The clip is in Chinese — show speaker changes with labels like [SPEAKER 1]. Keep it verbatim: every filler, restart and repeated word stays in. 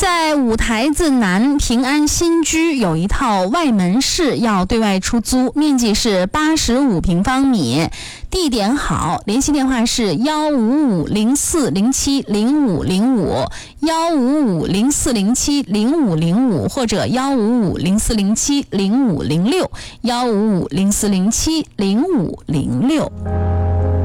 [SPEAKER 1] 在五台子南平安新居有一套外门市要对外出租，面积是八十五平方米，地点好，联系电话是幺五五零四零七零五零五幺五五零四零七零五零五或者幺五五零四零七零五零六幺五五零四零七零五零六。